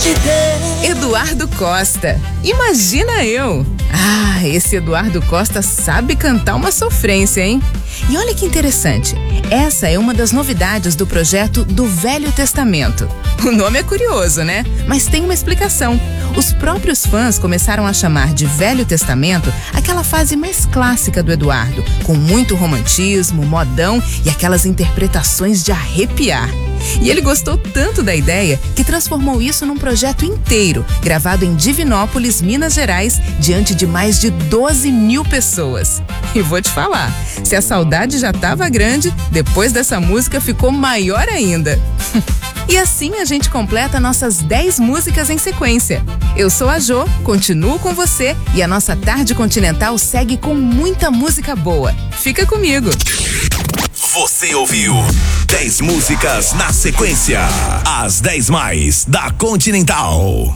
te ter. Eduardo Costa. Imagina eu. Esse Eduardo Costa sabe cantar uma sofrência, hein? E olha que interessante. Essa é uma das novidades do projeto do Velho Testamento. O nome é curioso, né? Mas tem uma explicação. Os próprios fãs começaram a chamar de Velho Testamento aquela fase mais clássica do Eduardo, com muito romantismo, modão e aquelas interpretações de arrepiar. E ele gostou tanto da ideia que transformou isso num projeto inteiro, gravado em Divinópolis, Minas Gerais, diante de mais de 12 mil pessoas. E vou te falar, se a saudade já estava grande, depois dessa música ficou maior ainda. E assim a gente completa nossas 10 músicas em sequência. Eu sou a Jo, continuo com você e a nossa tarde continental segue com muita música boa. Fica comigo. Você ouviu 10 músicas na sequência. As 10 mais da Continental.